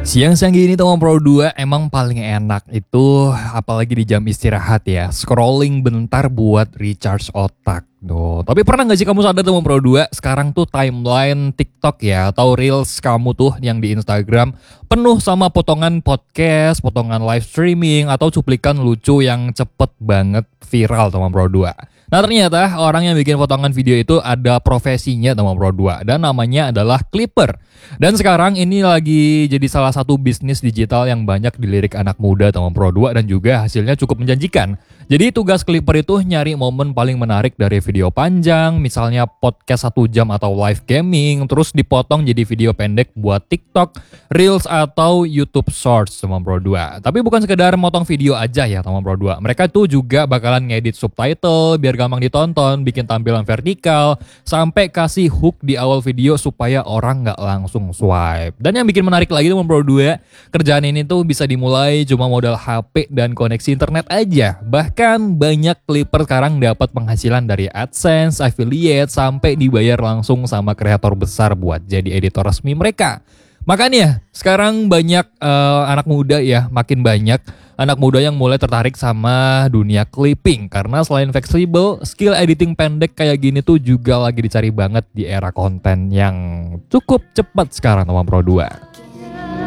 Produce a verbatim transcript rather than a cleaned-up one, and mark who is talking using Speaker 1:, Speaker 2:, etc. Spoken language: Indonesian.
Speaker 1: Siang-siang gini teman Pro dua emang paling enak itu apalagi di jam istirahat ya. Scrolling bentar buat recharge otak. Duh, tapi pernah gak sih kamu sadar teman Pro dua sekarang tuh timeline TikTok ya atau Reels kamu tuh yang di Instagram penuh sama potongan podcast, potongan live streaming atau cuplikan lucu yang cepet banget viral teman Pro dua. Nah ternyata orang yang bikin potongan video itu ada profesinya teman Pro dua dan namanya adalah Clipper. Dan sekarang ini lagi jadi salah satu bisnis digital yang banyak dilirik anak muda teman Pro dua dan juga hasilnya cukup menjanjikan. Jadi tugas Clipper itu nyari momen paling menarik dari video panjang, misalnya podcast satu jam atau live gaming, terus dipotong jadi video pendek buat TikTok, Reels atau YouTube Shorts teman Pro dua. Tapi bukan sekedar motong video aja ya teman Pro dua. Mereka tuh juga bakalan ngedit subtitle biar gampang ditonton, bikin tampilan vertikal, sampai kasih hook di awal video supaya orang nggak langsung swipe. Dan yang bikin menarik lagi teman Pro dua, kerjaan ini tuh bisa dimulai cuma modal H P dan koneksi internet aja. Bahkan banyak Clipper sekarang dapat penghasilan dari AdSense, affiliate, sampai dibayar langsung sama kreator besar buat jadi editor resmi mereka. Makanya sekarang banyak uh, anak muda ya, makin banyak anak muda yang mulai tertarik sama dunia clipping. Karena selain fleksibel, skill editing pendek kayak gini tuh juga lagi dicari banget di era konten yang cukup cepat sekarang teman Pro dua.